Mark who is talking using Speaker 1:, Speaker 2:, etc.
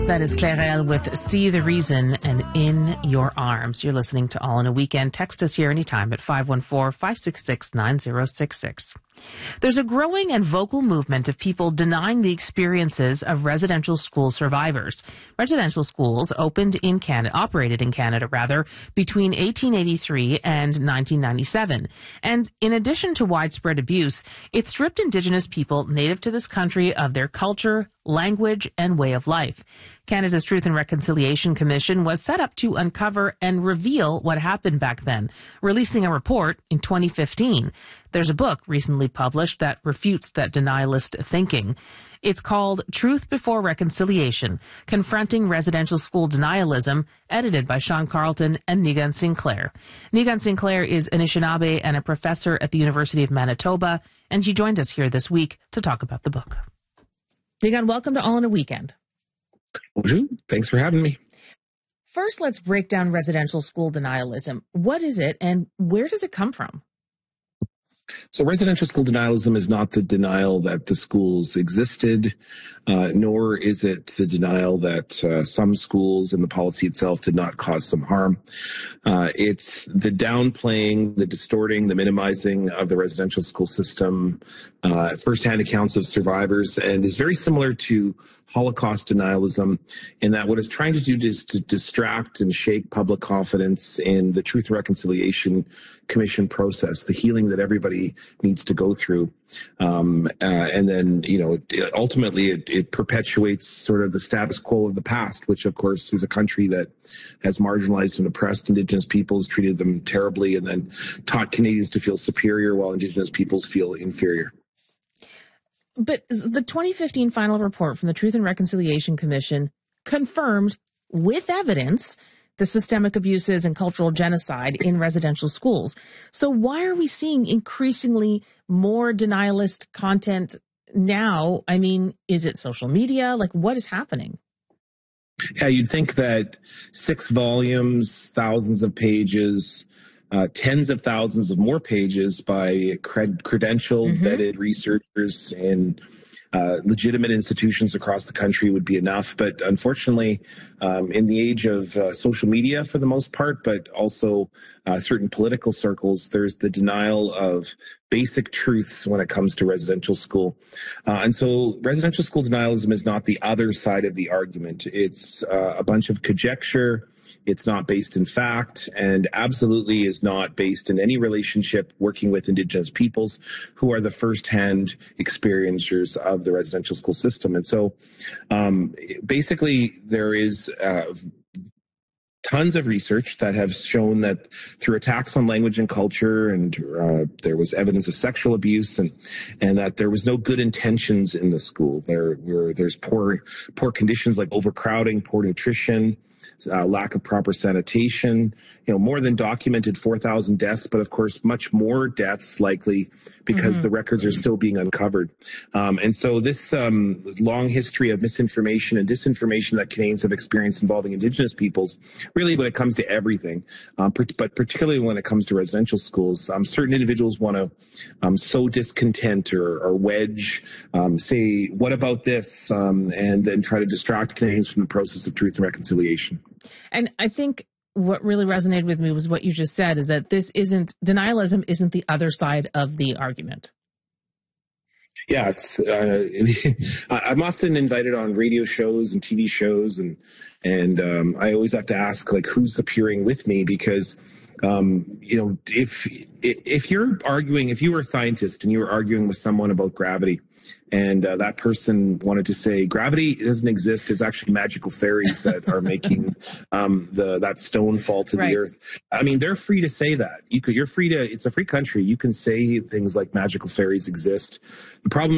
Speaker 1: That is Clairel with See the Reason and In Your Arms. You're listening to All in a Weekend. Text us here anytime at 514-566-9066. There's a growing and vocal movement of people denying the experiences of residential school survivors. Residential schools operated in Canada, between 1883 and 1997. And in addition to widespread abuse, it stripped Indigenous people native to this country of their culture, language, and way of life. Canada's Truth and Reconciliation Commission was set up to uncover and reveal what happened back then, releasing a report in 2015. There's a book recently published that refutes that denialist thinking. It's called Truth Before Reconciliation, Confronting Residential School Denialism, edited by Sean Carlton and Niigaan Sinclair. Niigaan Sinclair is Anishinaabe and a professor at the University of Manitoba, and she joined us here this week to talk about the book. Niigaan, welcome to All in a Weekend.
Speaker 2: Bonjour. Thanks for having me.
Speaker 1: First, let's break down residential school denialism. What is it, and where does it come from?
Speaker 2: So residential school denialism is not the denial that the schools existed, nor is it the denial that some schools and the policy itself did not cause some harm. It's the downplaying, the distorting, the minimizing of the residential school system, firsthand accounts of survivors, and is very similar to Holocaust denialism in that what it's trying to do is to distract and shake public confidence in the Truth and Reconciliation Commission process, the healing that everybody needs to go through. And then, ultimately it perpetuates sort of the status quo of the past, which of course is a country that has marginalized and oppressed Indigenous peoples, treated them terribly, and then taught Canadians to feel superior while Indigenous peoples feel inferior.
Speaker 1: But the 2015 final report from the Truth and Reconciliation Commission confirmed with evidence the systemic abuses and cultural genocide in residential schools. So why are we seeing increasingly more denialist content now? I mean, is it social media? Like, what is happening?
Speaker 2: Yeah, you'd think that 6 volumes, thousands of pages, tens of thousands of more pages by credentialed, vetted researchers in legitimate institutions across the country would be enough. But unfortunately, in the age of social media for the most part, but also certain political circles, there's the denial of basic truths when it comes to residential school. And so residential school denialism is not the other side of the argument. It's a bunch of conjecture. It's not based in fact, and absolutely is not based in any relationship working with Indigenous peoples who are the first-hand experiencers of the residential school system. And so basically there is tons of research that have shown that through attacks on language and culture, and there was evidence of sexual abuse, and that there was no good intentions in the school. There's poor conditions like overcrowding, poor nutrition, lack of proper sanitation, more than documented 4,000 deaths, but of course much more deaths likely because the records are still being uncovered. And so this long history of misinformation and disinformation that Canadians have experienced involving Indigenous peoples, really when it comes to everything, but particularly when it comes to residential schools, certain individuals want to sow discontent or wedge, say, what about this, and then try to distract Canadians from the process of truth and reconciliation.
Speaker 1: And I think what really resonated with me was what you just said, is that denialism isn't the other side of the argument.
Speaker 2: Yeah, it's I'm often invited on radio shows and TV shows, and I always have to ask, like, who's appearing with me, because if you're arguing, if you were a scientist and you were arguing with someone about gravity, and that person wanted to say gravity doesn't exist, it's actually magical fairies that are making that stone fall to the earth. I mean, they're free to say that. You're free to. It's a free country. You can say things like magical fairies exist. The problem